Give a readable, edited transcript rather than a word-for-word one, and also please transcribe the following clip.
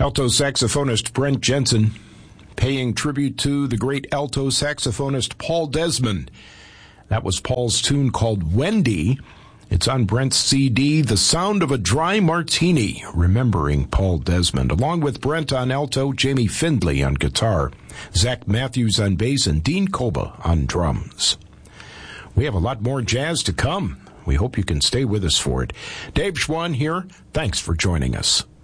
Alto saxophonist Brent Jensen paying tribute to the great alto saxophonist Paul Desmond. That was Paul's tune called Wendy. It's on Brent's CD, The Sound of a Dry Martini, remembering Paul Desmond, along with Brent on alto, Jamie Findlay on guitar, Zach Matthews on bass, and Dean Koba on drums. We have a lot more jazz to come. We hope you can stay with us for it. Dave Schwann here. Thanks for joining us.